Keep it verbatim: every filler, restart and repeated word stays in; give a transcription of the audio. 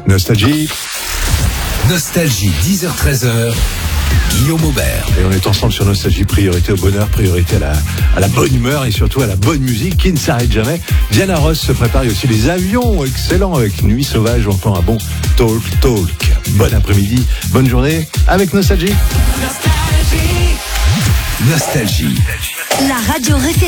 Nostalgie. Nostalgie, dix heures treize heures. Guillaume Aubert. Et on est ensemble sur Nostalgie, priorité au bonheur, priorité à la, à la bonne humeur et surtout à la bonne musique qui ne s'arrête jamais. Diana Ross se prépare, il y a aussi les avions excellents avec Nuit Sauvage, on entend un bon talk talk. Bon après-midi, bonne journée avec Nostalgie. Nostalgie. La radio référence.